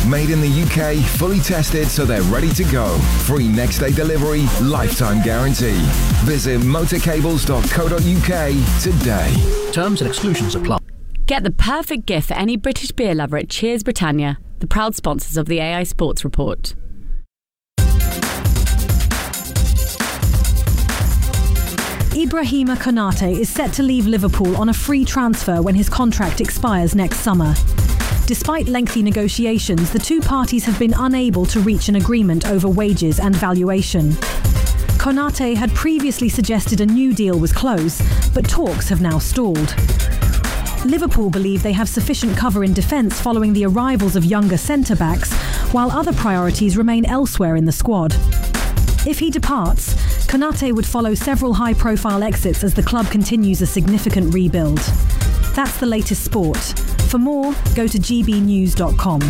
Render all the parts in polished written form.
made in the UK, fully tested so they're ready to go. Free next day delivery, lifetime guarantee. Visit motorcables.co.uk today. Terms and exclusions apply. Get the perfect gift for any British beer lover at Cheers Britannia, the proud sponsors of the AI Sports Report. Ibrahima Konate is set to leave Liverpool on a free transfer when his contract expires next summer. Despite lengthy negotiations, the two parties have been unable to reach an agreement over wages and valuation. Konate had previously suggested a new deal was close, but talks have now stalled. Liverpool believe they have sufficient cover in defence following the arrivals of younger centre-backs, while other priorities remain elsewhere in the squad. If he departs, Konate would follow several high-profile exits as the club continues a significant rebuild. That's the latest sport. For more, go to gbnews.com.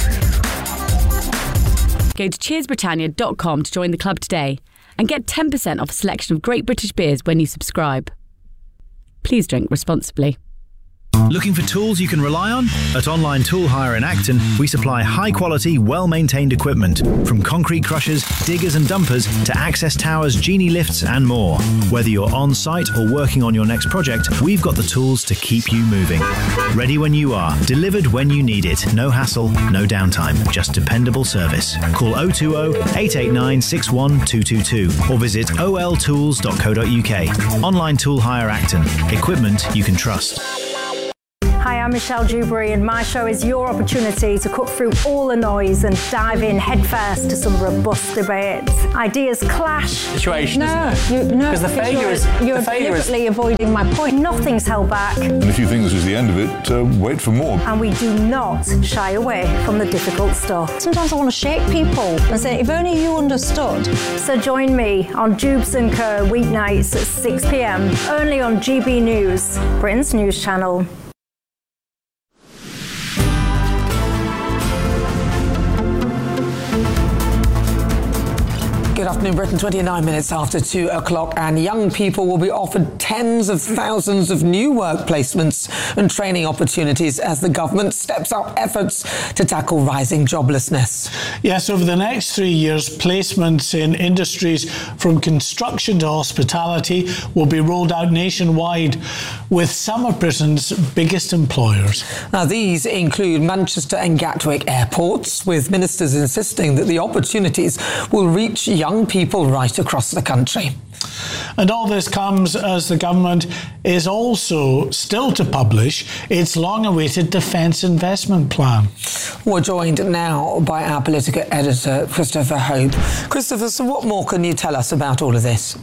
Go to cheersbritannia.com to join the club today and get 10% off a selection of great British beers when you subscribe. Please drink responsibly. Looking for tools you can rely on? At Online Tool Hire in Acton, we supply high-quality, well-maintained equipment, from concrete crushers, diggers and dumpers to access towers, genie lifts and more. Whether you're on-site or working on your next project, we've got the tools to keep you moving. Ready when you are, delivered when you need it. No hassle, no downtime, just dependable service. Call 020-889-61222 or visit oltools.co.uk. Online Tool Hire Acton. Equipment you can trust. Hi, I'm Michelle Dewberry, and my show is your opportunity to cut through all the noise and dive in headfirst to some robust debates. Ideas clash. Situation, no, isn't it? Because the failure is... You're deliberately avoiding my point. Nothing's held back. And if you think this is the end of it, wait for more. And we do not shy away from the difficult stuff. Sometimes I want to shake people and say, if only you understood. So join me on Jubes & Co. weeknights at 6 p.m, only on GB News, Britain's news channel. Good afternoon, Britain. 29 minutes after 2 o'clock, and young people will be offered tens of thousands of new work placements and training opportunities as the government steps up efforts to tackle rising joblessness. Yes, over the next 3 years, placements in industries from construction to hospitality will be rolled out nationwide, with some of Britain's biggest employers. Now, these include Manchester and Gatwick airports, with ministers insisting that the opportunities will reach young people right across the country. And all this comes as the government is also still to publish its long-awaited defence investment plan. We're joined now by our political editor, Christopher Hope. Christopher, so what more can you tell us about all of this?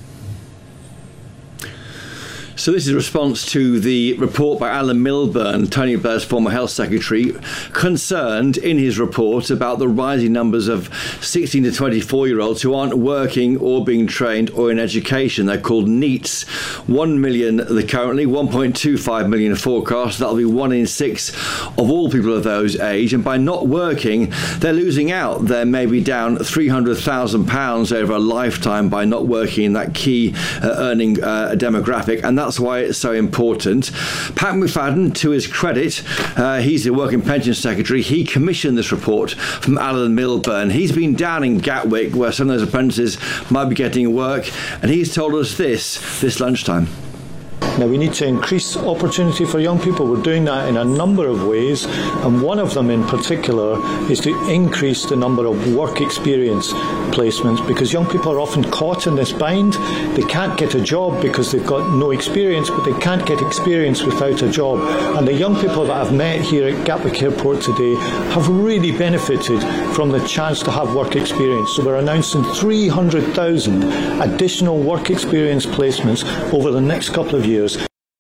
So this is a response to the report by Alan Milburn, Tony Blair's former health secretary, concerned in his report about the rising numbers of 16 to 24-year-olds who aren't working or being trained or in education. They're called NEETs. 1 million currently, 1.25 million forecast. That'll be 1 in 6 of all people of those age. And by not working, they're losing out. They may be down £300,000 over a lifetime by not working in that key earning demographic. And that's why it's so important. Pat McFadden, to his credit, he's the Work and Pension Secretary. He commissioned this report from Alan Milburn. He's been down in Gatwick where some of those apprentices might be getting work, and he's told us this lunchtime. Now, we need to increase opportunity for young people. We're doing that in a number of ways, and one of them in particular is to increase the number of work experience placements, because young people are often caught in this bind. They can't get a job because they've got no experience, but they can't get experience without a job. And the young people that I've met here at Gatwick Airport today have really benefited from the chance to have work experience. So we're announcing 300,000 additional work experience placements over the next couple of years.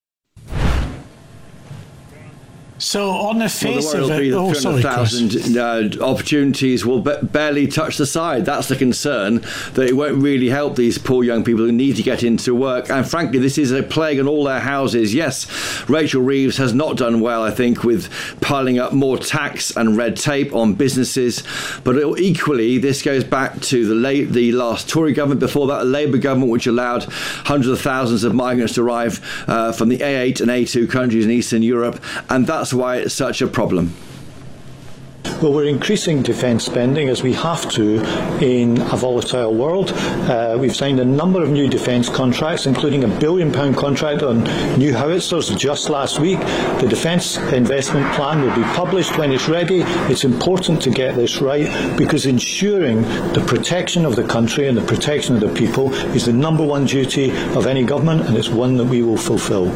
So on the face of it, 300,000 opportunities will barely touch the side. That's the concern, that it won't really help these poor young people who need to get into work. And frankly, this is a plague on all their houses. Yes, Rachel Reeves has not done well, I think, with piling up more tax and red tape on businesses. But equally, this goes back to the last Tory government, before that, the Labour government, which allowed hundreds of thousands of migrants to arrive from the A8 and A2 countries in Eastern Europe. And that's why it's such a problem. Well, we're increasing defence spending as we have to in a volatile world. We've signed a number of new defence contracts, including £1 billion contract on new howitzers just last week. The Defence Investment Plan will be published when it's ready. It's important to get this right because ensuring the protection of the country and the protection of the people is the number one duty of any government, and it's one that we will fulfil.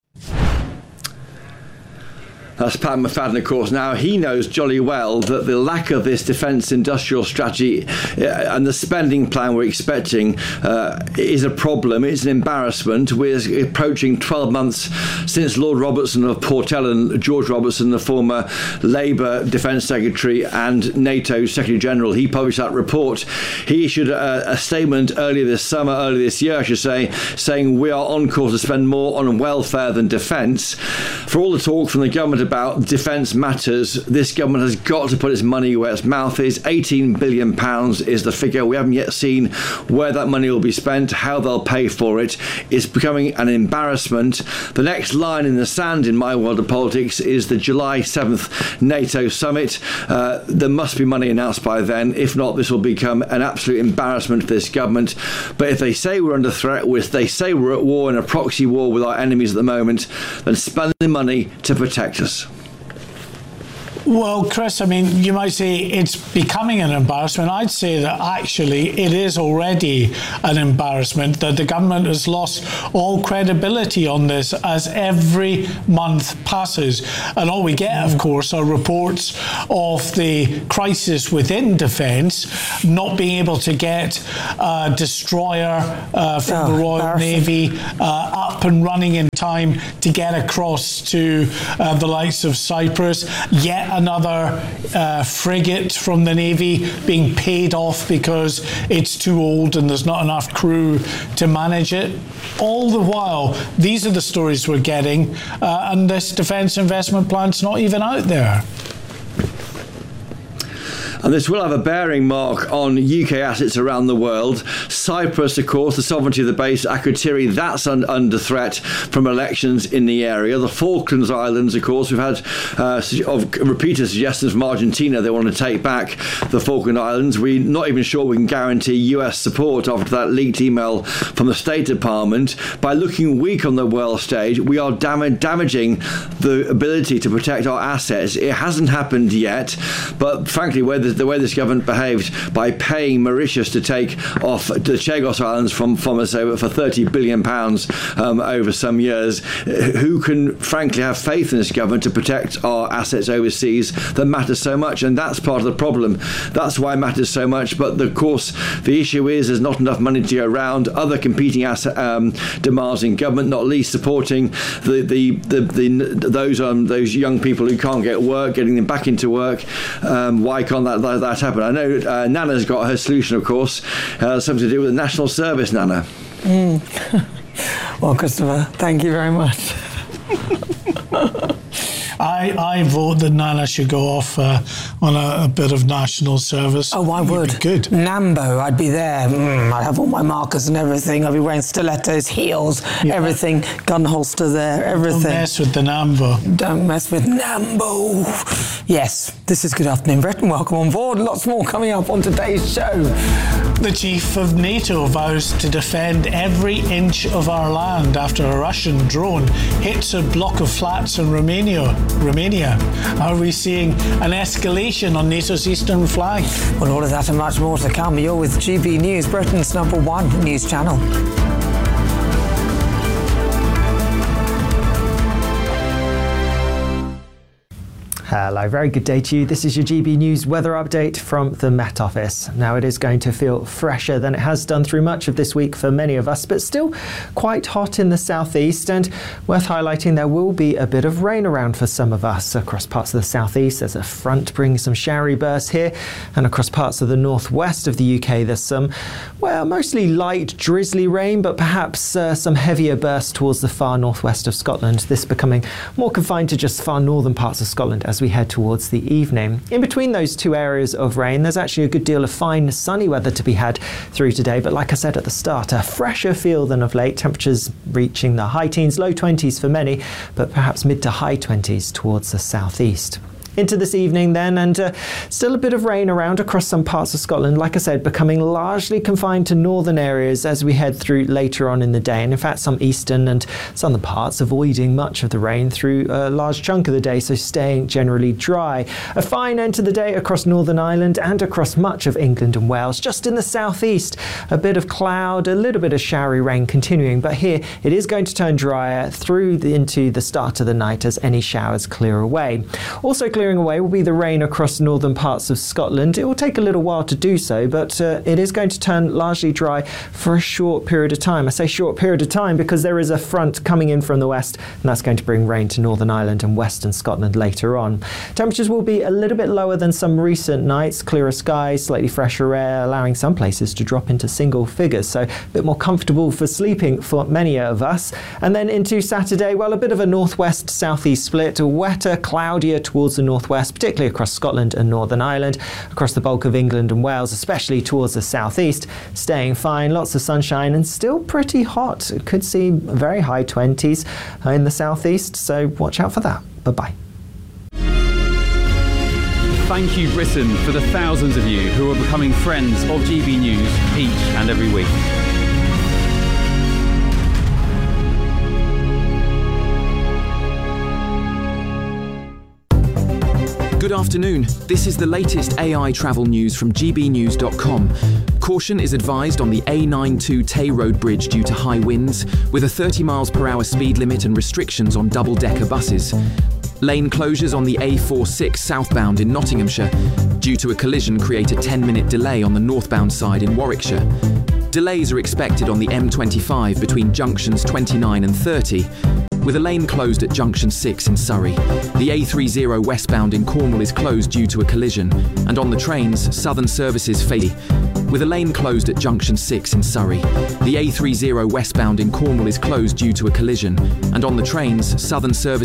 That's Pat McFadden, of course. Now, he knows jolly well that the lack of this defence industrial strategy and the spending plan we're expecting is a problem. It's an embarrassment. We're approaching 12 months since Lord Robertson of Portellen, George Robertson, the former Labour Defence Secretary and NATO Secretary General, he published that report. He issued a statement earlier this year, I should say, saying we are on course to spend more on welfare than defence. For all the talk from the government about defence matters, this government has got to put its money where its mouth is. £18 billion is the figure. We haven't yet seen where that money will be spent, how they'll pay for it. It's becoming an embarrassment. The next line in the sand in my world of politics is the July 7th NATO summit. There must be money announced by then. If not, this will become an absolute embarrassment for this government. But if they say we're under threat, if they say we're at war, in a proxy war with our enemies at the moment, then spend the money to protect us. Well, Chris, I mean, you might say it's becoming an embarrassment. I'd say that actually it is already an embarrassment, that the government has lost all credibility on this as every month passes. And all we get, of course, are reports of the crisis within defence, not being able to get a destroyer from the Royal Navy up and running in time to get across to the likes of Cyprus, yet another frigate from the Navy being paid off because it's too old and there's not enough crew to manage it. All the while, these are the stories we're getting, and this defence investment plan's not even out there. And this will have a bearing, Mark, on UK assets around the world. Cyprus, of course, the sovereignty of the base, Akrotiri, that's under threat from elections in the area. The Falklands Islands, of course, we've had repeated suggestions from Argentina they want to take back the Falkland Islands. We're not even sure we can guarantee US support after that leaked email from the State Department. By looking weak on the world stage, we are damaging the ability to protect our assets. It hasn't happened yet, but frankly, the way this government behaved by paying Mauritius to take off the Chagos Islands from us over for £30 billion over some years, who can frankly have faith in this government to protect our assets overseas that matters so much? And that's part of the problem. That's why it matters so much. But of course, the issue is there's not enough money to go around. Other competing asset demands in government, not least supporting those young people who can't get work, getting them back into work. Why can't that happen? I know Nana's got her solution, of course, something to do with the national service, Nana. Well, Christopher, thank you very much. I vote that Nana should go off on a bit of national service. Oh, I would. Good. Nambo, I'd be there. I'd have all my markers and everything. I'd be wearing stilettos, heels, everything. Gun holster there, everything. Don't mess with the Nambo. Don't mess with Nambo. Yes, this is Good Afternoon Britain. Welcome on board. Lots more coming up on today's show. The chief of NATO vows to defend every inch of our land after a Russian drone hits a block of flats in Romania. Are we seeing an escalation on NATO's eastern flank? Well, all of that and much more to come. You're with GB News, Britain's #1 news channel. Hello, very good day to you. This is your GB News weather update from the Met Office. Now, it is going to feel fresher than it has done through much of this week for many of us, but still quite hot in the southeast, and worth highlighting there will be a bit of rain around for some of us. Across parts of the southeast, there's a front bringing some showery bursts here, and across parts of the northwest of the UK, there's some, well, mostly light drizzly rain, but perhaps some heavier bursts towards the far northwest of Scotland. This becoming more confined to just far northern parts of Scotland as we head towards the evening. In between those two areas of rain, there's actually a good deal of fine sunny weather to be had through today, but like I said at the start, a fresher feel than of late, temperatures reaching the high teens, low 20s for many, but perhaps mid to high 20s towards the southeast. into this evening then, and still a bit of rain around across some parts of Scotland. Like I said, becoming largely confined to northern areas as we head through later on in the day. And in fact, some eastern and southern parts avoiding much of the rain through a large chunk of the day, so staying generally dry. A fine end to the day across Northern Ireland and across much of England and Wales. Just in the southeast, a bit of cloud, a little bit of showery rain continuing, but here it is going to turn drier into the start of the night as any showers clear away. Also clearing away will be the rain across northern parts of Scotland. It will take a little while to do so, but it is going to turn largely dry for a short period of time. I say short period of time because there is a front coming in from the west, and that's going to bring rain to Northern Ireland and western Scotland later on. Temperatures will be a little bit lower than some recent nights, clearer skies, slightly fresher air, allowing some places to drop into single figures, so a bit more comfortable for sleeping for many of us. And then into Saturday, well, a bit of a northwest southeast split, wetter, cloudier towards the northwest, particularly across Scotland and Northern Ireland, across the bulk of England and Wales, especially towards the southeast, staying fine, lots of sunshine and still pretty hot. Could see very high 20s in the southeast, so watch out for that. Bye-bye. Thank you, Britain, for the thousands of you who are becoming friends of GB News each and every week. Good afternoon. This is the latest AI travel news from gbnews.com. Caution is advised on the A92 Tay Road Bridge due to high winds, with a 30 miles per hour speed limit and restrictions on double-decker buses. Lane closures on the A46 southbound in Nottinghamshire due to a collision create a 10-minute delay on the northbound side in Warwickshire. Delays are expected on the M25 between junctions 29 and 30, with a lane closed at junction 6 in Surrey. The A30 westbound in Cornwall is closed due to a collision, and on the trains, Southern Services fade, with a lane closed at junction 6 in Surrey. The A30 westbound in Cornwall is closed due to a collision, and on the trains, Southern Services